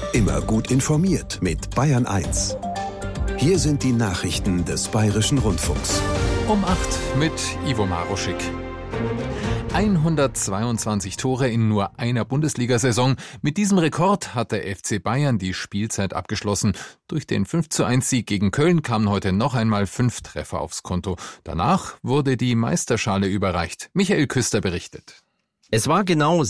Immer gut informiert mit Bayern 1. Hier sind die Nachrichten des Bayerischen Rundfunks. Um 8 mit Ivo Maruschik. 122 Tore in nur einer Bundesliga-Saison. Mit diesem Rekord hat der FC Bayern die Spielzeit abgeschlossen. Durch den 5:1-Sieg gegen Köln kamen heute noch einmal 5 Treffer aufs Konto. Danach wurde die Meisterschale überreicht. Michael Küster berichtet. Es war genau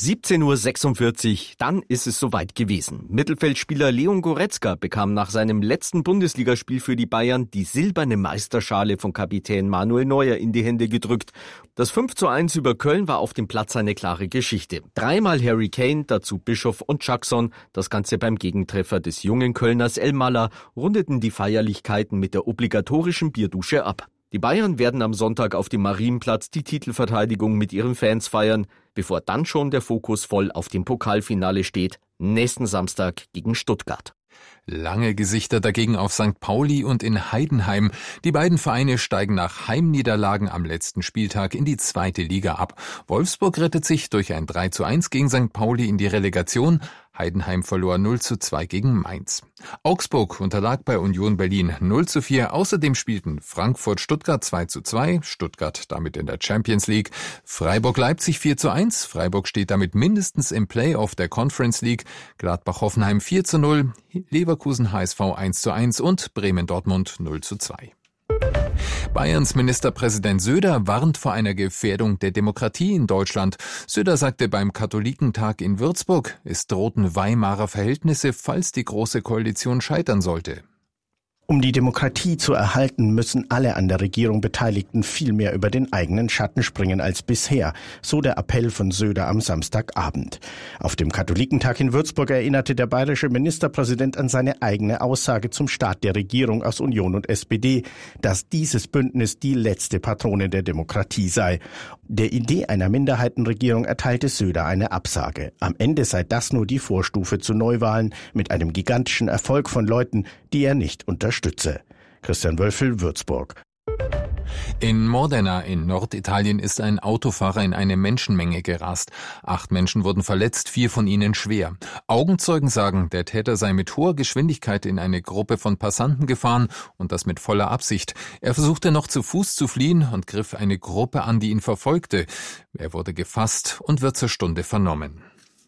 17:46 Uhr, dann ist es soweit gewesen. Mittelfeldspieler Leon Goretzka bekam nach seinem letzten Bundesligaspiel für die Bayern die silberne Meisterschale von Kapitän Manuel Neuer in die Hände gedrückt. Das 5:1 über Köln war auf dem Platz eine klare Geschichte. 3-mal Harry Kane, dazu Bischof und Jackson, das Ganze beim Gegentreffer des jungen Kölners Elmalah, rundeten die Feierlichkeiten mit der obligatorischen Bierdusche ab. Die Bayern werden am Sonntag auf dem Marienplatz die Titelverteidigung mit ihren Fans feiern, bevor dann schon der Fokus voll auf dem Pokalfinale steht, nächsten Samstag gegen Stuttgart. Lange Gesichter dagegen auf St. Pauli und in Heidenheim. Die beiden Vereine steigen nach Heimniederlagen am letzten Spieltag in die 2. Liga ab. Wolfsburg rettet sich durch ein 3:1 gegen St. Pauli in die Relegation. Heidenheim verlor 0:2 gegen Mainz. Augsburg unterlag bei Union Berlin 0:4. Außerdem spielten Frankfurt-Stuttgart 2:2, Stuttgart damit in der Champions League. Freiburg-Leipzig 4:1, Freiburg steht damit mindestens im Playoff der Conference League. Gladbach-Hoffenheim 4:0, Leverkusen-HSV 1:1 und Bremen-Dortmund 0:2. Bayerns Ministerpräsident Söder warnt vor einer Gefährdung der Demokratie in Deutschland. Söder sagte beim Katholikentag in Würzburg, es drohten Weimarer Verhältnisse, falls die Große Koalition scheitern sollte. Um die Demokratie zu erhalten, müssen alle an der Regierung Beteiligten viel mehr über den eigenen Schatten springen als bisher, so der Appell von Söder am Samstagabend. Auf dem Katholikentag in Würzburg erinnerte der bayerische Ministerpräsident an seine eigene Aussage zum Start der Regierung aus Union und SPD, dass dieses Bündnis die letzte Patrone der Demokratie sei. Der Idee einer Minderheitenregierung erteilte Söder eine Absage. Am Ende sei das nur die Vorstufe zu Neuwahlen mit einem gigantischen Erfolg von Leuten, die er nicht unterstütze. Christian Wölfel, Würzburg. In Modena in Norditalien ist ein Autofahrer in eine Menschenmenge gerast. 8 Menschen wurden verletzt, 4 von ihnen schwer. Augenzeugen sagen, der Täter sei mit hoher Geschwindigkeit in eine Gruppe von Passanten gefahren und das mit voller Absicht. Er versuchte noch zu Fuß zu fliehen und griff eine Gruppe an, die ihn verfolgte. Er wurde gefasst und wird zur Stunde vernommen.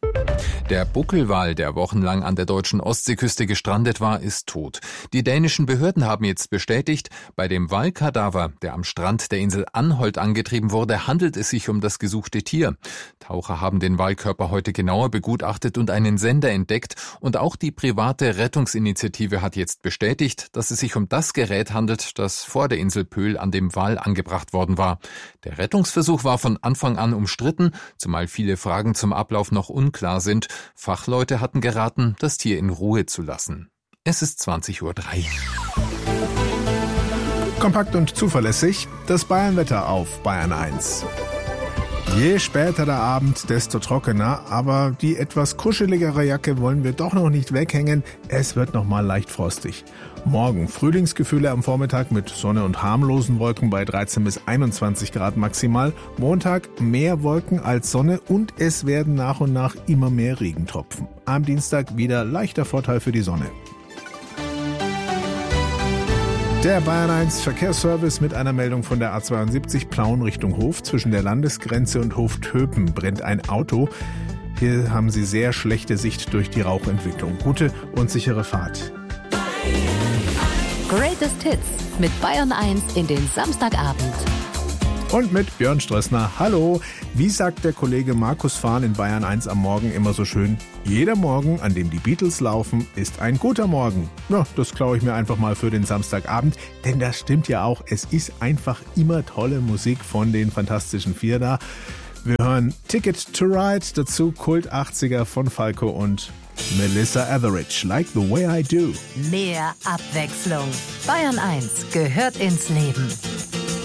Der Buckelwal, der wochenlang an der deutschen Ostseeküste gestrandet war, ist tot. Die dänischen Behörden haben jetzt bestätigt, bei dem Walkadaver, der am Strand der Insel Anholt angetrieben wurde, handelt es sich um das gesuchte Tier. Taucher haben den Walkörper heute genauer begutachtet und einen Sender entdeckt. Und auch die private Rettungsinitiative hat jetzt bestätigt, dass es sich um das Gerät handelt, das vor der Insel Pöhl an dem Wal angebracht worden war. Der Rettungsversuch war von Anfang an umstritten, zumal viele Fragen zum Ablauf noch unklar sind. Fachleute hatten geraten, das Tier in Ruhe zu lassen. Es ist 20:03 Uhr. Kompakt und zuverlässig, das Bayernwetter auf Bayern 1. Je später der Abend, desto trockener, aber die etwas kuscheligere Jacke wollen wir doch noch nicht weghängen. Es wird noch mal leicht frostig. Morgen Frühlingsgefühle am Vormittag mit Sonne und harmlosen Wolken bei 13 bis 21 Grad maximal. Montag mehr Wolken als Sonne und es werden nach und nach immer mehr Regentropfen. Am Dienstag wieder leichter Vorteil für die Sonne. Der Bayern 1 Verkehrsservice mit einer Meldung von der A72 Plauen Richtung Hof. Zwischen der Landesgrenze und Hof-Töpen brennt ein Auto. Hier haben Sie sehr schlechte Sicht durch die Rauchentwicklung. Gute und sichere Fahrt. Greatest Hits mit Bayern 1 in den Samstagabend. Und mit Björn Strössner. Hallo. Wie sagt der Kollege Markus Fahn in Bayern 1 am Morgen immer so schön? Jeder Morgen, an dem die Beatles laufen, ist ein guter Morgen. Ja, das klaue ich mir einfach mal für den Samstagabend. Denn das stimmt ja auch. Es ist einfach immer tolle Musik von den Fantastischen Vier da. Wir hören Ticket to Ride, dazu Kult 80er von Falco und Melissa Etheridge, Like the Way I Do. Mehr Abwechslung. Bayern 1 gehört ins Leben.